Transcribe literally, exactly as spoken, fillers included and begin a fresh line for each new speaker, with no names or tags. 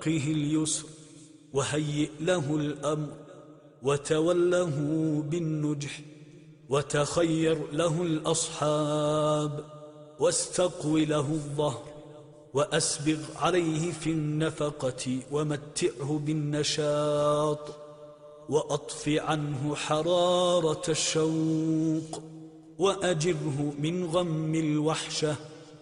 فقه اليسر وهيئ له الأمر وتوله بالنجح وتخير له الأصحاب واستقو له الظهر وأسبغ عليه في النفقة ومتعه بالنشاط وأطف عنه حرارة الشوق وأجره من غم الوحشة